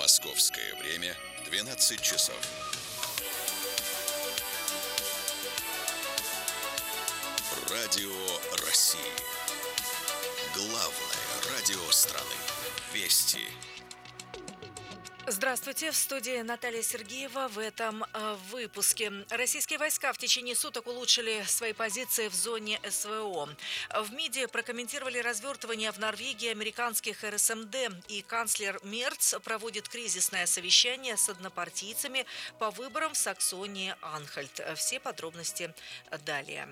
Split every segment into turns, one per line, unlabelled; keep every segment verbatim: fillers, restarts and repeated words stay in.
Московское время двенадцать часов. Радио России. Главное радио страны. Вести.
Здравствуйте, в студии Наталья Сергеева. В этом э, выпуске. Российские войска в течение суток улучшили свои позиции в зоне СВО. В МИДе прокомментировали развертывание в Норвегии американских эр эс эм дэ. И канцлер Мерц проводит кризисное совещание с однопартийцами по выборам в Саксонии-Анхальт. Все подробности далее.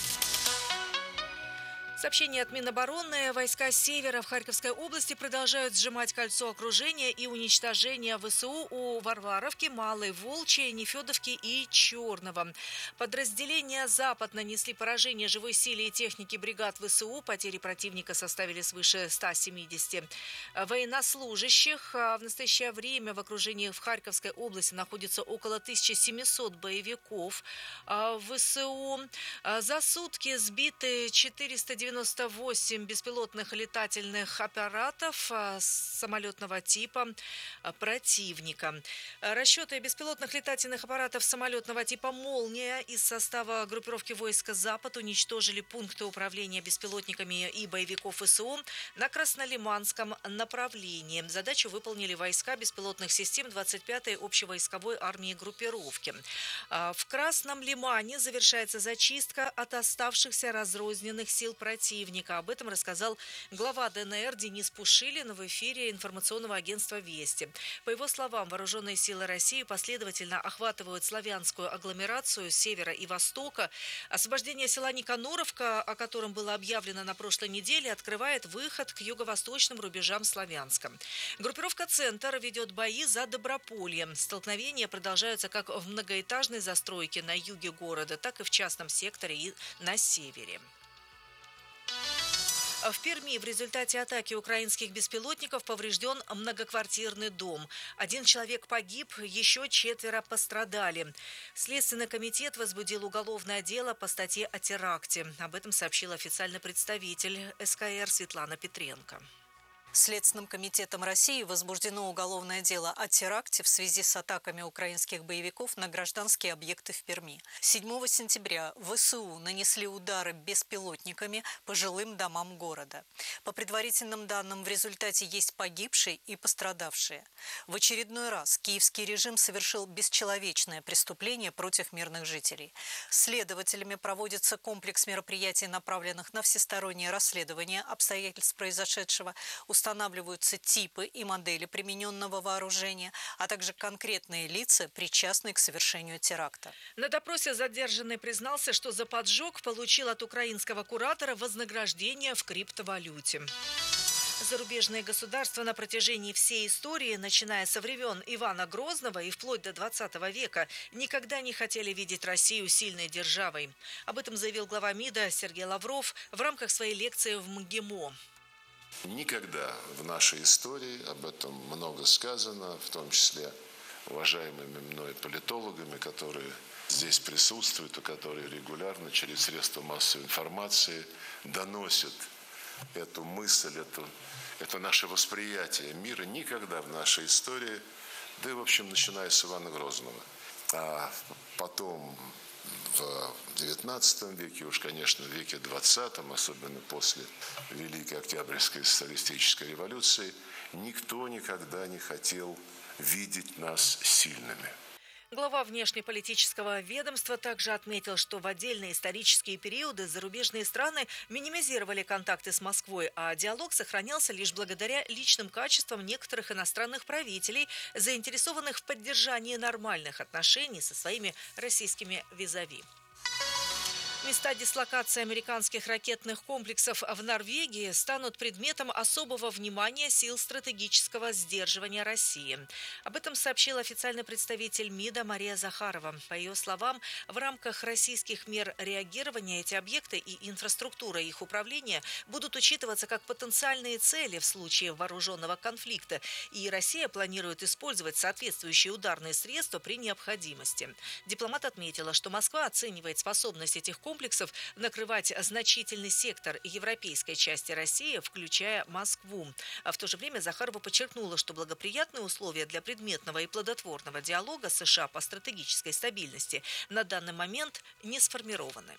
Сообщение от Минобороны. Войска Севера в Харьковской области продолжают сжимать кольцо окружения и уничтожения вэ эс у у Варваровки, Малой Волчьей, Нефедовки и Черного. Подразделения Запад нанесли поражение живой силе и технике бригад вэ эс у. Потери противника составили свыше ста семидесяти военнослужащих. В настоящее время в окружении в Харьковской области находится около тысячи семисот боевиков вэ эс у. За сутки сбиты четыреста девяносто восемь беспилотных летательных аппаратов самолетного типа противника. Расчеты беспилотных летательных аппаратов самолетного типа «Молния» из состава группировки войск «Запад» уничтожили пункты управления беспилотниками и боевиков вэ эс у на Краснолиманском направлении. Задачу выполнили войска беспилотных систем двадцать пятой общевойсковой армии группировки. В Красном Лимане завершается зачистка от оставшихся разрозненных сил противника. Противника. Об этом рассказал глава дэ эн эр Денис Пушилин в эфире информационного агентства «Вести». По его словам, вооруженные силы России последовательно охватывают славянскую агломерацию с севера и востока. Освобождение села Никаноровка, о котором было объявлено на прошлой неделе, открывает выход к юго-восточным рубежам Славянска. Группировка «Центр» ведет бои за Доброполье. Столкновения продолжаются как в многоэтажной застройке на юге города, так и в частном секторе и на севере. В Перми в результате атаки украинских беспилотников поврежден многоквартирный дом. Один человек погиб, еще четверо пострадали. Следственный комитет возбудил уголовное дело по статье о теракте. Об этом сообщил официальный представитель эс ка эр Светлана Петренко.
Следственным комитетом России возбуждено уголовное дело о теракте в связи с атаками украинских боевиков на гражданские объекты в Перми. седьмого сентября вэ эс у нанесли удары беспилотниками по жилым домам города. По предварительным данным, в результате есть погибшие и пострадавшие. В очередной раз киевский режим совершил бесчеловечное преступление против мирных жителей. Следователями проводится комплекс мероприятий, направленных на всестороннее расследование обстоятельств произошедшего, устанавливаются типы и модели примененного вооружения, а также конкретные лица, причастные к совершению теракта.
На допросе задержанный признался, что за поджог получил от украинского куратора вознаграждение в криптовалюте. Зарубежные государства на протяжении всей истории, начиная со времен Ивана Грозного и вплоть до двадцатого века, никогда не хотели видеть Россию сильной державой. Об этом заявил глава МИДа Сергей Лавров в рамках своей лекции в МГИМО.
Никогда в нашей истории, об этом много сказано, в том числе уважаемыми мной политологами, которые здесь присутствуют и которые регулярно через средства массовой информации доносят эту мысль, эту, это наше восприятие мира. Никогда в нашей истории, да и в общем начиная с Ивана Грозного, а потом в девятнадцатом веке, уж, конечно, в веке двадцатом, особенно после Великой Октябрьской социалистической революции, никто никогда не хотел видеть нас сильными.
Глава внешнеполитического ведомства также отметил, что в отдельные исторические периоды зарубежные страны минимизировали контакты с Москвой, а диалог сохранялся лишь благодаря личным качествам некоторых иностранных правителей, заинтересованных в поддержании нормальных отношений со своими российскими визави. Места дислокации американских ракетных комплексов в Норвегии станут предметом особого внимания сил стратегического сдерживания России. Об этом сообщил официальный представитель МИДа Мария Захарова. По ее словам, в рамках российских мер реагирования эти объекты и инфраструктура их управления будут учитываться как потенциальные цели в случае вооруженного конфликта, и Россия планирует использовать соответствующие ударные средства при необходимости. Дипломат отметила, что Москва оценивает способность этих комплексов комплексов накрывать значительный сектор европейской части России, включая Москву. А в то же время Захарова подчеркнула, что благоприятные условия для предметного и плодотворного диалога с США по стратегической стабильности на данный момент не сформированы.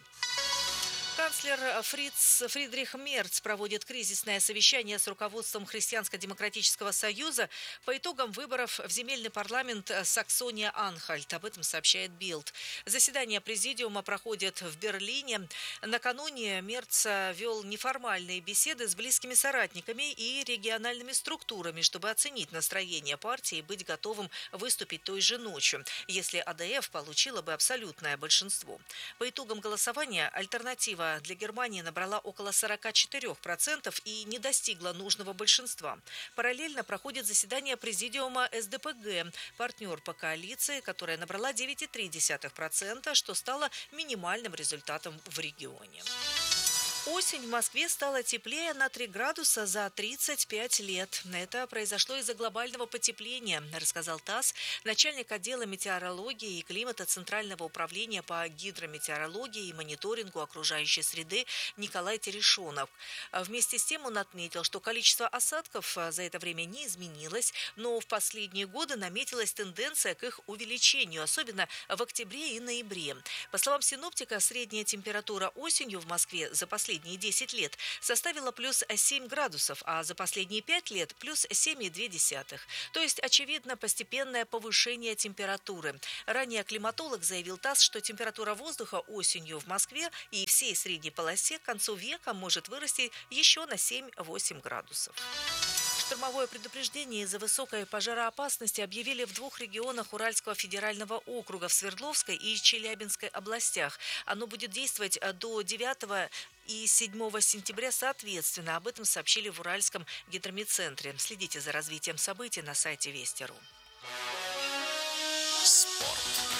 Канцлер Фриц, Фридрих Мерц проводит кризисное совещание с руководством Христианско-демократического союза по итогам выборов в земельный парламент Саксония-Анхальт. Об этом сообщает Билд. Заседание президиума проходит в Берлине. Накануне Мерц вел неформальные беседы с близкими соратниками и региональными структурами, чтобы оценить настроение партии и быть готовым выступить той же ночью, если АДФ получила бы абсолютное большинство. По итогам голосования альтернатива для Германии набрала около сорок четыре процента и не достигла нужного большинства. Параллельно проходит заседание президиума эс дэ пэ гэ, партнер по коалиции, которая набрала девять целых три десятых процента, что стало минимальным результатом в регионе. Осень в Москве стала теплее на три градуса за тридцать пять лет. Это произошло из-за глобального потепления, рассказал ТАСС начальник отдела метеорологии и климата Центрального управления по гидрометеорологии и мониторингу окружающей среды Николай Терешонов. Вместе с тем он отметил, что количество осадков за это время не изменилось, но в последние годы наметилась тенденция к их увеличению, особенно в октябре и ноябре. По словам синоптика, средняя температура осенью в Москве за последние десять лет составила плюс семь градусов, а за последние пять лет плюс семь целых две десятых. То есть, очевидно, постепенное повышение температуры. Ранее климатолог заявил ТАСС, что температура воздуха осенью в Москве и всей средней полосе к концу века может вырасти еще на семь-восемь градусов. Штормовое предупреждение из-за высокой пожароопасности объявили в двух регионах Уральского федерального округа, в Свердловской и Челябинской областях. Оно будет действовать до девятого и седьмого сентября соответственно. Об этом сообщили в Уральском гидрометцентре. Следите за развитием событий на сайте Вести точка ру.
Спорт.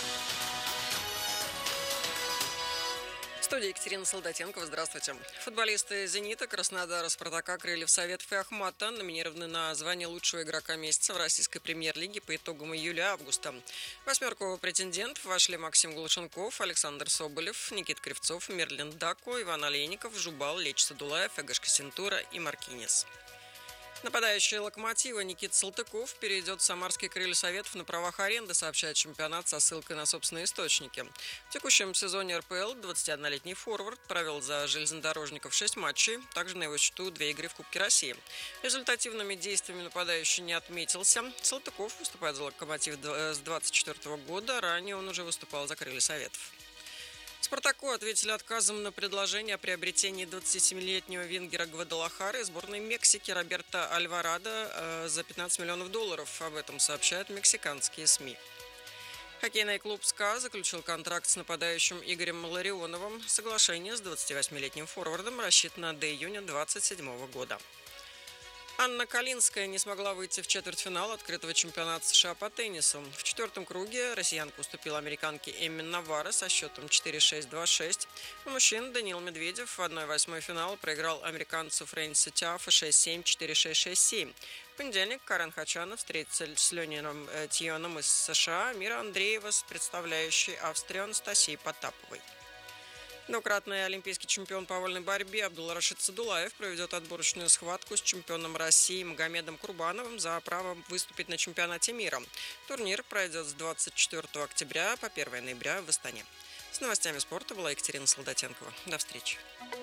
В студии Екатерина Солдатенкова. Здравствуйте. Футболисты «Зенита», Краснодара, «Спартака», «Крыльев Советов» и «Ахмата» номинированы на звание лучшего игрока месяца в российской премьер-лиге по итогам июля-августа. В восьмерку претендентов вошли Максим Глушенков, Александр Соболев, Никита Кривцов, Мерлин Дако, Иван Олейников, Жубал, Лечь Садулаев, Эгошка Синтура и Маркинес. Нападающий «Локомотива» Никита Салтыков перейдет в самарские «Крылья Советов» на правах аренды, сообщает чемпионат со ссылкой на собственные источники. В текущем сезоне эр пэ эл двадцатиоднолетний форвард провел за железнодорожников шесть матчей, также на его счету две игры в Кубке России. Результативными действиями нападающий не отметился. Салтыков выступает за «Локомотив» с двадцать четвёртого года, ранее он уже выступал за «Крылья Советов». «Спартаку» ответили отказом на предложение о приобретении двадцатисемилетнего вингера Гвадалахары сборной Мексики Роберто Альварадо за пятнадцать миллионов долларов. Об этом сообщают мексиканские СМИ. Хоккейный клуб «СКА» заключил контракт с нападающим Игорем Ларионовым. Соглашение с двадцативосьмилетним форвардом рассчитано до июня двадцать седьмого года. Анна Калинская не смогла выйти в четвертьфинал открытого чемпионата США по теннису. В четвертом круге россиянка уступила американке Эмми Наварро со счетом четыре шесть два шесть. У мужчин Даниил Медведев в одной восьмой финала проиграл американцу Фрэнсису Тиафо шесть семь четыре шесть шесть семь. В понедельник Карен Хачанов встретится с Леонидом Тионом из США, Мира Андреева с представляющей Австрию Анастасией Потаповой. Двукратный олимпийский чемпион по вольной борьбе Абдулрашид Садулаев проведет отборочную схватку с чемпионом России Магомедом Курбановым за право выступить на чемпионате мира. Турнир пройдет с двадцать четвёртого октября по первого ноября в Астане. С новостями спорта была Екатерина Солдатенкова. До встречи.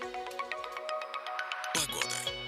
Погода.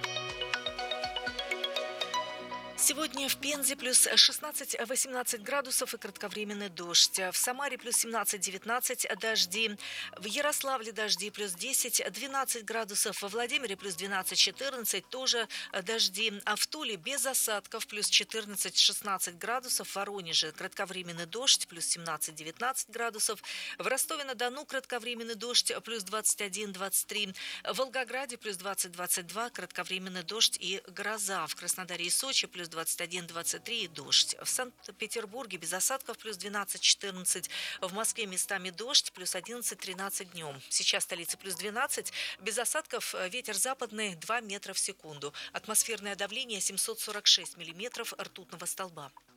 Сегодня в Пензе плюс шестнадцать-восемнадцать градусов и кратковременный дождь. В Самаре плюс семнадцать-девятнадцать дожди. В Ярославле дожди плюс десять-двенадцать градусов. Во Владимире плюс двенадцать-четырнадцать тоже дожди. А в Туле без осадков плюс четырнадцать-шестнадцать градусов. В Воронеже кратковременный дождь плюс семнадцать-девятнадцать градусов. В Ростове-на-Дону кратковременный дождь плюс двадцать один-двадцать три. В Волгограде плюс двадцать-двадцать два кратковременный дождь и гроза. В Краснодаре и Сочи плюс двадцать один двадцать три и дождь. В Санкт-Петербурге без осадков плюс двенадцать-четырнадцать. В Москве местами дождь плюс одиннадцать-тринадцать днем. Сейчас в столице плюс двенадцать. Без осадков ветер западный два метра в секунду. Атмосферное давление семьсот сорок шесть миллиметров ртутного столба.